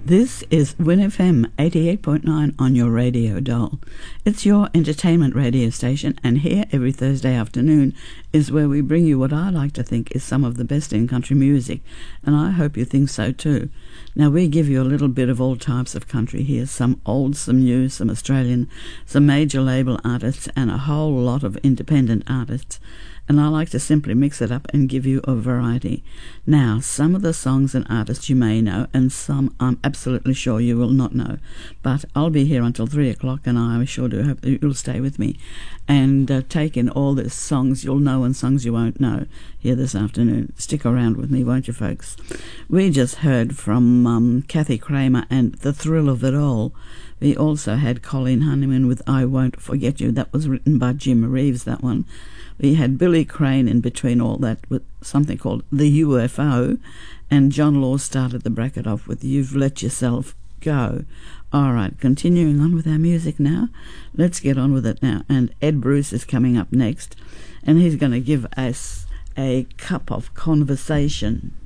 This is Win FM 88.9 on your radio dial. It's your entertainment radio station, and here every Thursday afternoon is where we bring you what I like to think is some of the best in country music, and I hope you think so too. Now, we give you a little bit of all types of country here, some old, some new, some Australian, some major label artists, and a whole lot of independent artists. And I like to simply mix it up and give you a variety. Now, some of the songs and artists you may know, and some I'm absolutely sure you will not know. But I'll be here until 3 o'clock, and I sure do hope that you'll stay with me and take in all the songs you'll know and songs you won't know here this afternoon. Stick around with me, won't you, folks? We just heard from Kathy Kramer and The Thrill of It All. We also had Colleen Honeyman with I Won't Forget You. That was written by Jim Reeves, that one. We had Billy Crane in between all that with something called The UFO, and John Law started the bracket off with You've Let Yourself Go. All right, continuing on with our music now. Let's get on with it now. And Ed Bruce is coming up next, and he's going to give us a cup of conversation.